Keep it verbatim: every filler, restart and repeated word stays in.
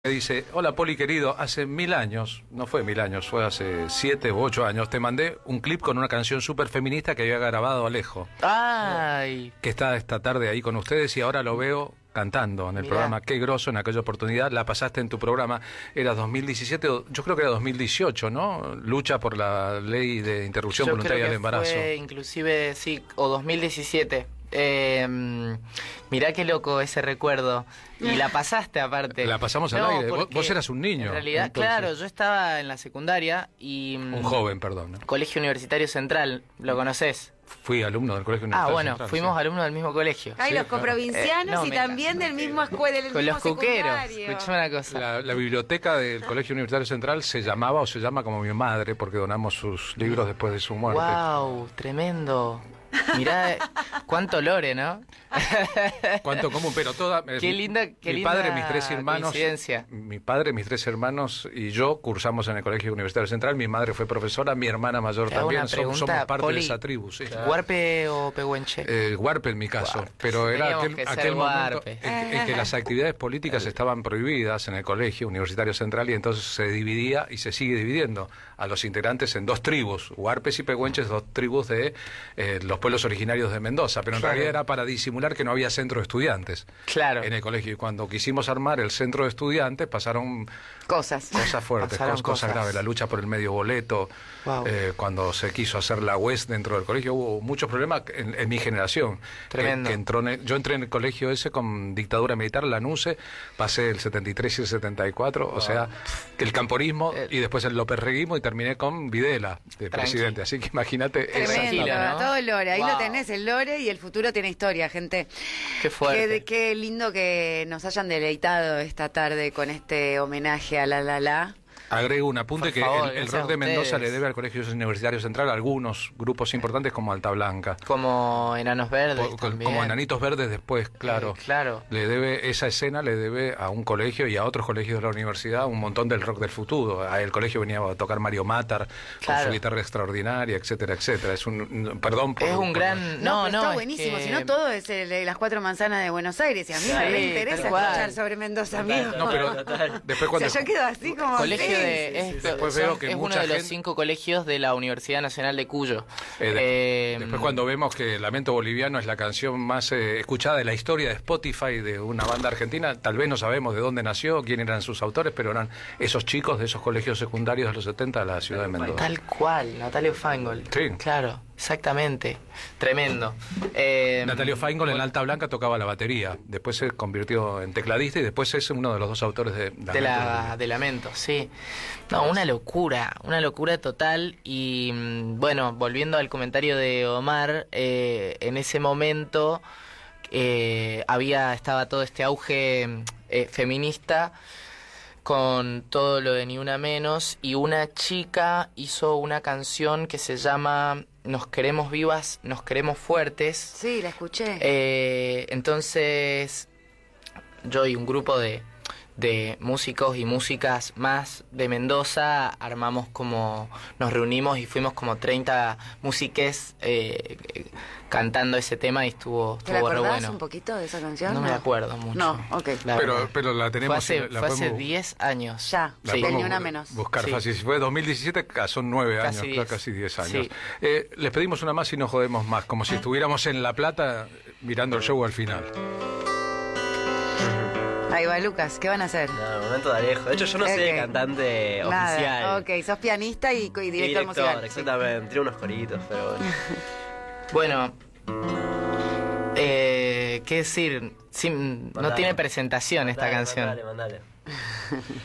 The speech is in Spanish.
Dice, hola Poli querido, hace mil años, no fue mil años, fue hace siete u ocho años, te mandé un clip con una canción súper feminista que había grabado Alejo. ¡Ay! Que está esta tarde ahí con ustedes y ahora lo veo cantando en el Mirá. programa. Qué groso en aquella oportunidad, la pasaste en tu programa, era dos mil diecisiete, o- yo creo que era dos mil dieciocho, ¿no? Lucha por la ley de interrupción Yo voluntaria creo del que embarazo. fue inclusive, sí, o dos mil diecisiete. Eh, mirá qué loco ese recuerdo. Y la pasaste aparte. La pasamos al No, aire, vos, porque vos eras un niño. En realidad, entonces. claro, yo estaba en la secundaria y... Un joven, perdón. ¿no? Colegio Universitario Central, ¿lo conoces? Fui alumno del Colegio Ah, Universitario bueno, Central, fuimos sí. alumnos del mismo colegio. Hay Sí, los claro. coprovincianos Eh, no, y me también del mismo escuela, del Con mismo los cuqueros. secundario. Escuchame una cosa. La, la biblioteca del Colegio Universitario Central se llamaba o se llama como mi madre porque donamos sus libros después de su muerte. ¡Wow! Tremendo. Mirá, cuánto lore, ¿no? Cuánto común, pero toda... eh, Qué mi- linda, qué mi linda padre, mis tres hermanos... coincidencia. Mi padre, mis tres hermanos y yo cursamos en el Colegio Universitario Central. Mi madre fue profesora, mi hermana mayor Te hago también. una Som- pregunta, somos parte Poli. de esa tribu, sí. ¿Guarpe o pehuenche? Eh, Guarpe en mi caso, Guarpe. pero era Teníamos aquel, que ser aquel momento Guarpe. en, que- en que las actividades políticas estaban prohibidas en el Colegio Universitario Central y entonces se dividía y se sigue dividiendo a los integrantes en dos tribus, Guarpes y Pehuenches, dos tribus de eh, los pueblos originarios de Mendoza, pero en Claro. realidad era para disimular que no había centro de estudiantes Claro. en el colegio y cuando quisimos armar el centro de estudiantes pasaron Cosas. cosas fuertes, Pasaron cos- cosas cosas. graves, la lucha por el medio boleto, Wow. eh, cuando se quiso hacer la U E S dentro del colegio, hubo muchos problemas en, en mi generación. Tremendo. Que, que entró en el- yo entré en el colegio ese con dictadura militar, la NUCE, pasé el setenta y tres y el setenta y cuatro, o sea, el camporismo Eh. y después el lópez-reguismo y terminé con Videla de Tranqui. presidente, así que imagínate esa Tremendo, Tranquilo, ¿no? todo el lore, ahí Wow. lo tenés, el lore y el futuro tiene historia, gente. Qué fuerte. Qué, qué lindo que nos hayan deleitado esta tarde con este homenaje a la la la. Agrego un apunte Por que favor, el, el gracias rock a de Mendoza ustedes. le debe al Colegio Universitario Central algunos grupos importantes como Alta Blanca. Como Enanos Verdes Po- también. como Enanitos Verdes después, claro. Eh, claro. Le debe, esa escena le debe a un colegio y a otros colegios de la universidad un montón del rock del futuro. A el colegio venía a tocar Mario Matar con Claro. su guitarra extraordinaria, etcétera, etcétera. Es un, un- perdón por... Es un por- gran... No, No, pero no, está es buenísimo, que- si no todo es el de las cuatro manzanas de Buenos Aires y a mí Sí, me re interesa tal cual. escuchar sobre Mendoza, amigo. No, pero después O cuando... sea, yo quedo así como... Colegio sí, de, sí, es, sí. Después son- veo que es uno mucha de los gente- cinco colegios de la Universidad Nacional de Cuyo. Eh, de- Eh, después cuando vemos que Lamento Boliviano es la canción más eh, escuchada de la historia de Spotify de una banda argentina, tal vez no sabemos de dónde nació, quién eran sus autores, pero eran esos chicos de esos colegios secundarios de los setenta de la ciudad de Mendoza. Tal cual, Natalio Feingold. Sí. Claro, exactamente. Tremendo. Eh, Natalio Feingold en Alta Blanca tocaba la batería, después se convirtió en tecladista y después es uno de los dos autores de Lamento De, la, Boliviano. de Lamento, sí. No, una locura, una locura total. Y mm, bueno, volviendo al comentario de Omar, eh, en ese momento eh, había estaba todo este auge eh, feminista con todo lo de Ni Una Menos y una chica hizo una canción que se llama Nos queremos vivas, nos queremos fuertes. Sí, la escuché. Eh, entonces, yo y un grupo de, de músicos y músicas más de Mendoza armamos como, nos reunimos y fuimos como treinta músiques eh, eh, cantando ese tema y estuvo, ¿Te la estuvo re acordás bueno. un poquito de esa canción? No me acuerdo mucho. No, ok. la Pero, verdad. pero la tenemos... Fue hace, la fue hace podemos- diez años. Ya, La Sí. del podemos Ni Una Menos. buscar Sí. fácil. Si fue dos mil diecisiete, ca- son nueve Casi años, diez. claro, casi diez años. Sí. Eh, les pedimos una más y no jodemos más, como si estuviéramos en La Plata mirando el show al final. Ahí va, Lucas, ¿qué van a hacer? No, momento de Alejo. De hecho, yo no soy Ok. el cantante oficial. Nada, ok, sos pianista y, y director, Y director, musical. exactamente. Tiro unos coritos, pero Bueno, bueno. eh, qué decir, Sin- no Mandale. tiene presentación esta Mandale, canción. Mandale, mandale.